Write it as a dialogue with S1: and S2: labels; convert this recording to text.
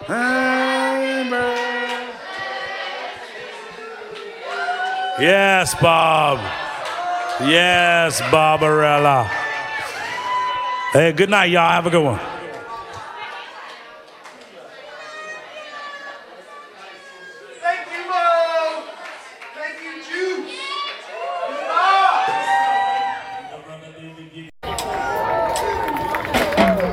S1: Yes, Bob. Yes, Barbarella. Hey, good night, y'all. Have a good one.